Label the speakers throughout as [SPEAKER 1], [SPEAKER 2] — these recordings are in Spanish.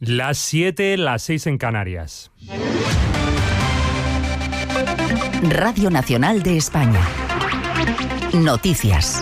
[SPEAKER 1] Las 7, las 6 en Canarias.
[SPEAKER 2] Radio Nacional de España. Noticias.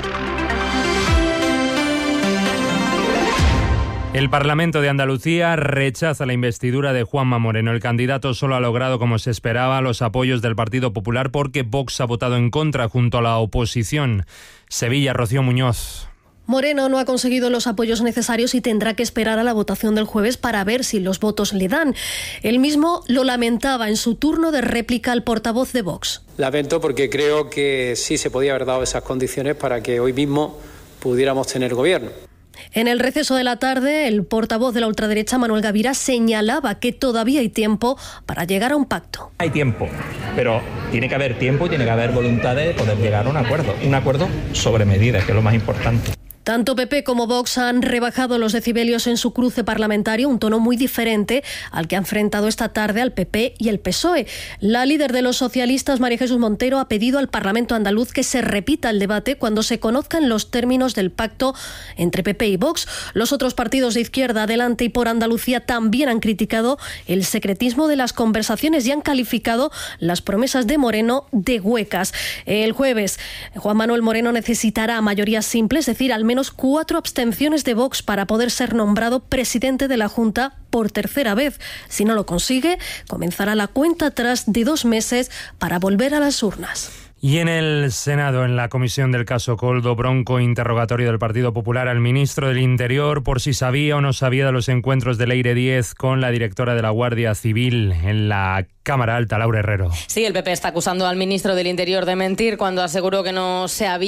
[SPEAKER 1] El Parlamento de Andalucía rechaza la investidura de Juanma Moreno. El candidato solo ha logrado, como se esperaba, los apoyos del Partido Popular porque Vox ha votado en contra junto a la oposición. Sevilla, Rocío Muñoz.
[SPEAKER 3] Moreno no ha conseguido los apoyos necesarios y tendrá que esperar a la votación del jueves para ver si los votos le dan. Él mismo lo lamentaba en su turno de réplica al portavoz de Vox.
[SPEAKER 4] Lamento porque creo que sí se podía haber dado esas condiciones para que hoy mismo pudiéramos tener gobierno.
[SPEAKER 3] En el receso de la tarde, el portavoz de la ultraderecha, Manuel Gavira, señalaba que todavía hay tiempo para llegar a un pacto.
[SPEAKER 5] Hay tiempo, pero tiene que haber tiempo y tiene que haber voluntad de poder llegar a un acuerdo sobre medidas, que es lo más importante.
[SPEAKER 3] Tanto PP como Vox han rebajado los decibelios en su cruce parlamentario, un tono muy diferente al que ha enfrentado esta tarde al PP y el PSOE. La líder de los socialistas, María Jesús Montero, ha pedido al Parlamento andaluz que se repita el debate cuando se conozcan los términos del pacto entre PP y Vox. Los otros partidos de izquierda, Adelante y Por Andalucía, también han criticado el secretismo de las conversaciones y han calificado las promesas de Moreno de huecas. El jueves, Juan Manuel Moreno necesitará mayoría simple, es decir, al menos 4 abstenciones de Vox para poder ser nombrado presidente de la Junta por tercera vez. Si no lo consigue, comenzará la cuenta atrás de 2 meses para volver a las urnas.
[SPEAKER 1] Y en el Senado, en la comisión del caso Coldo, bronco interrogatorio del Partido Popular al ministro del Interior por si sabía o no sabía de los encuentros de Leire Díez con la directora de la Guardia Civil en la Cámara Alta, Laura Herrero.
[SPEAKER 6] Sí, el PP está acusando al ministro del Interior de mentir cuando aseguró que no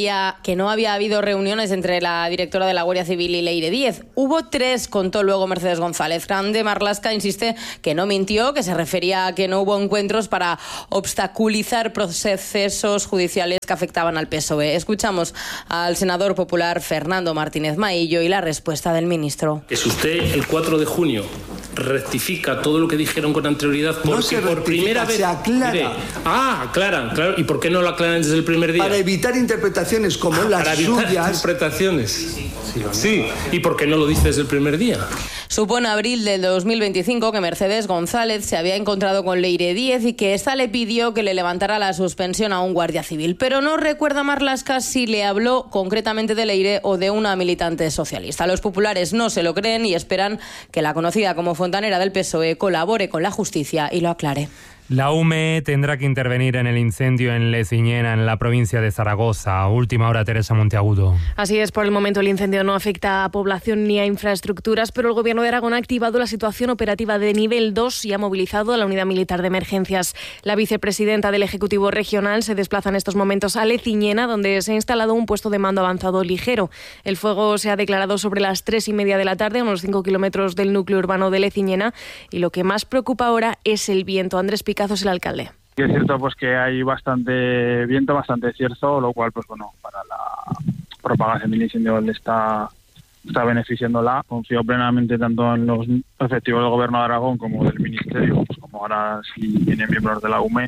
[SPEAKER 6] había habido reuniones entre la directora de la Guardia Civil y Leire Díez. Hubo 3, contó luego Mercedes González. Grande Marlaska insiste que no mintió, que se refería a que no hubo encuentros para obstaculizar procesos judiciales que afectaban al PSOE. Escuchamos al senador popular Fernando Martínez Maillo y la respuesta del ministro.
[SPEAKER 7] Es usted el 4 de junio rectifica todo lo que dijeron con anterioridad porque por primera vez...
[SPEAKER 8] Se aclara.
[SPEAKER 7] Mire, aclaran, claro. ¿Y por qué no lo aclaran desde el primer día?
[SPEAKER 8] Para evitar interpretaciones como las
[SPEAKER 7] para evitar
[SPEAKER 8] suyas.
[SPEAKER 7] Interpretaciones. Sí. ¿Y por qué no lo dice desde el primer día?
[SPEAKER 6] Supo en abril del 2025 que Mercedes González se había encontrado con Leire Díez y que ésta le pidió que le levantara la suspensión a un guardia civil. Pero no recuerda Marlaska si le habló concretamente de Leire o de una militante socialista. Los populares no se lo creen y esperan que la conocida como fontanera del PSOE colabore con la justicia y lo aclare.
[SPEAKER 1] La UME tendrá que intervenir en el incendio en Leciñena, en la provincia de Zaragoza. Última hora, Teresa Monteagudo.
[SPEAKER 9] Así es, por el momento el incendio no afecta a población ni a infraestructuras, pero el Gobierno de Aragón ha activado la situación operativa de nivel 2 y ha movilizado a la Unidad Militar de Emergencias. La vicepresidenta del Ejecutivo Regional se desplaza en estos momentos a Leciñena, donde se ha instalado un puesto de mando avanzado ligero. El fuego se ha declarado sobre las 3:30 de la tarde, a unos 5 kilómetros del núcleo urbano de Leciñena, y lo que más preocupa ahora es el viento. Andrés Picazos, el alcalde.
[SPEAKER 10] Es cierto pues que hay bastante viento, bastante cierzo, lo cual pues bueno, para la propagación del incendio le está beneficiándola. Confío plenamente tanto en los efectivos del Gobierno de Aragón como del Ministerio, pues como ahora sí tienen miembros de la UME,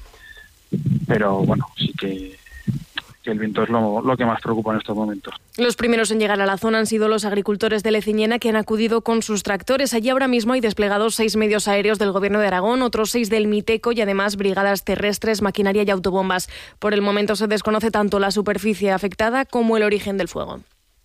[SPEAKER 10] pero bueno, sí que el viento es lo que más preocupa en estos momentos.
[SPEAKER 9] Los primeros en llegar a la zona han sido los agricultores de Leciñena, que han acudido con sus tractores. Allí ahora mismo hay desplegados 6 medios aéreos del Gobierno de Aragón, otros 6 del Miteco y además brigadas terrestres, maquinaria y autobombas. Por el momento se desconoce tanto la superficie afectada como el origen del fuego.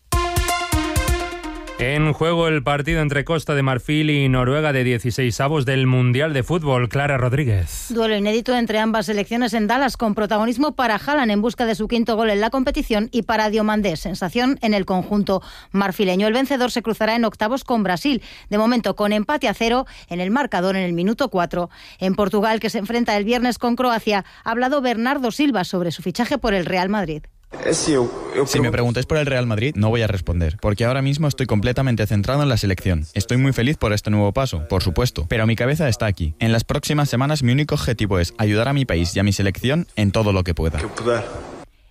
[SPEAKER 1] En juego el partido entre Costa de Marfil y Noruega de 16avos del Mundial de Fútbol. Clara Rodríguez.
[SPEAKER 11] Duelo inédito entre ambas selecciones en Dallas, con protagonismo para Haaland en busca de su 5º gol en la competición y para Diomandé, sensación en el conjunto marfileño. El vencedor se cruzará en octavos con Brasil, de momento con empate a 0 en el marcador en el minuto 4. En Portugal, que se enfrenta el viernes con Croacia, ha hablado Bernardo Silva sobre su fichaje por el Real Madrid.
[SPEAKER 12] Si me preguntáis por el Real Madrid, no voy a responder, porque ahora mismo estoy completamente centrado en la selección. Estoy muy feliz por este nuevo paso, por supuesto, pero mi cabeza está aquí. En las próximas semanas mi único objetivo es ayudar a mi país y a mi selección en todo lo que pueda.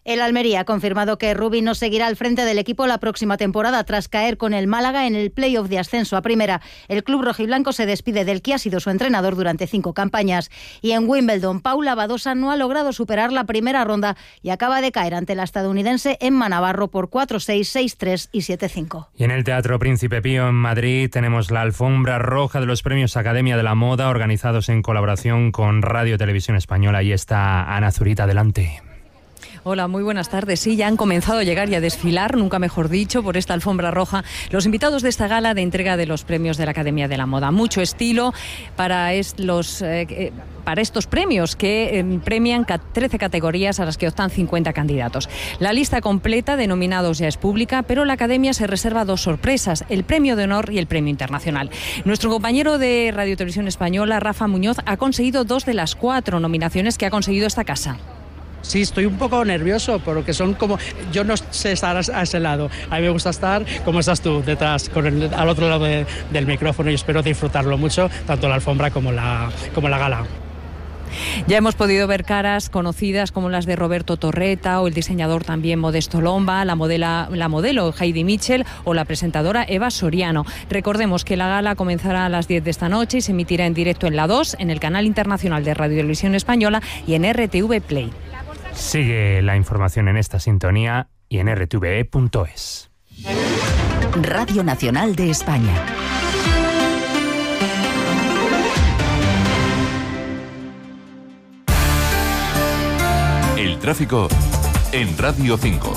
[SPEAKER 11] El Almería ha confirmado que Rubí no seguirá al frente del equipo la próxima temporada tras caer con el Málaga en el play-off de ascenso a primera. El club rojiblanco se despide del que ha sido su entrenador durante 5 campañas. Y en Wimbledon, Paula Badosa no ha logrado superar la primera ronda y acaba de caer ante la estadounidense Emma Navarro por 4-6, 6-3 y 7-5.
[SPEAKER 1] Y en el Teatro Príncipe Pío en Madrid tenemos la alfombra roja de los premios Academia de la Moda, organizados en colaboración con Radio Televisión Española. Ahí está Ana Zurita, adelante.
[SPEAKER 13] Hola, muy buenas tardes. Sí, ya han comenzado a llegar y a desfilar, nunca mejor dicho, por esta alfombra roja, los invitados de esta gala de entrega de los premios de la Academia de la Moda. Mucho estilo para estos premios que premian 13 categorías a las que optan 50 candidatos. La lista completa de nominados ya es pública, pero la Academia se reserva 2 sorpresas, el Premio de Honor y el Premio Internacional. Nuestro compañero de Radio Televisión Española, Rafa Muñoz, ha conseguido 2 de las 4 nominaciones que ha conseguido esta casa.
[SPEAKER 14] Sí, estoy un poco nervioso porque son como... Yo no sé estar a ese lado. A mí me gusta estar como estás tú, detrás, al otro lado del micrófono, y espero disfrutarlo mucho, tanto la alfombra como la gala.
[SPEAKER 13] Ya hemos podido ver caras conocidas como las de Roberto Torreta o el diseñador también Modesto Lomba, la modelo Heidi Mitchell o la presentadora Eva Soriano. Recordemos que la gala comenzará a las 10 de esta noche y se emitirá en directo en La 2, en el canal internacional de Radio Televisión Española y en RTV Play.
[SPEAKER 1] Sigue la información en esta sintonía y en rtve.es.
[SPEAKER 2] Radio Nacional de España.
[SPEAKER 15] El tráfico en Radio 5.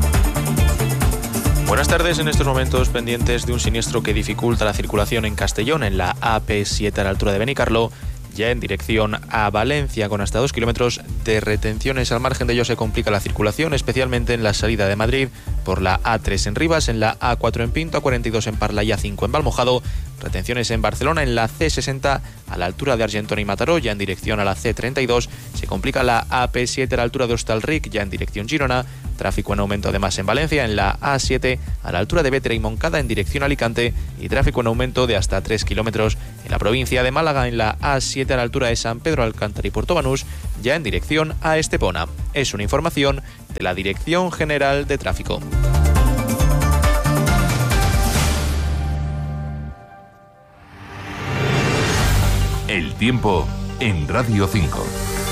[SPEAKER 16] Buenas tardes. En estos momentos pendientes de un siniestro que dificulta la circulación en Castellón, en la AP7 a la altura de Benicarló, ya en dirección a Valencia, con hasta 2 kilómetros de retenciones. Al margen de ello se complica la circulación, especialmente en la salida de Madrid por la A3 en Rivas, en la A4 en Pinto, A42 en Parla y A5 en Valmojado. Retenciones en Barcelona en la C60 a la altura de Argentona y Mataró, ya en dirección a la C32. Se complica la AP7 a la altura de Hostalric, ya en dirección Girona. Tráfico en aumento además en Valencia, en la A7 a la altura de Bétera y Moncada en dirección a Alicante, y tráfico en aumento de hasta 3 kilómetros en la provincia de Málaga, en la A7 a la altura de San Pedro Alcántara y Puerto Banús, ya en dirección a Estepona. Es una información de la Dirección General de Tráfico.
[SPEAKER 15] El tiempo en Radio 5.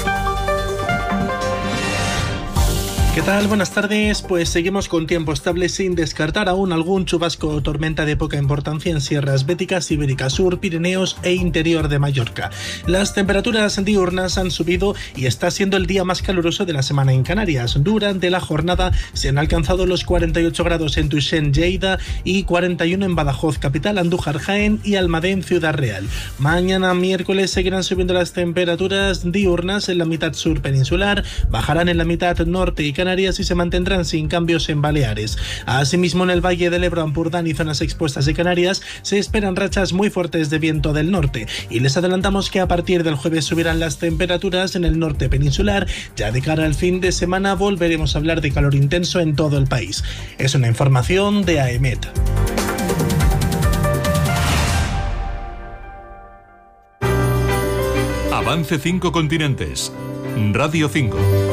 [SPEAKER 17] ¿Qué tal? Buenas tardes. Pues seguimos con tiempo estable sin descartar aún algún chubasco o tormenta de poca importancia en sierras béticas, Ibérica Sur, Pirineos e interior de Mallorca. Las temperaturas diurnas han subido y está siendo el día más caluroso de la semana en Canarias. Durante la jornada se han alcanzado los 48 grados en Tuixén, Lleida, y 41 en Badajoz, capital, Andújar, Jaén y Almadén, Ciudad Real. Mañana miércoles seguirán subiendo las temperaturas diurnas en la mitad sur peninsular, bajarán en la mitad norte y Canarias y se mantendrán sin cambios en Baleares. Asimismo, en el Valle del Ebro, Ampurdán y zonas expuestas de Canarias se esperan rachas muy fuertes de viento del norte, y les adelantamos que a partir del jueves subirán las temperaturas en el norte peninsular. Ya de cara al fin de semana volveremos a hablar de calor intenso en todo el país. Es una información de AEMET.
[SPEAKER 15] Avance 5 continentes. Radio 5.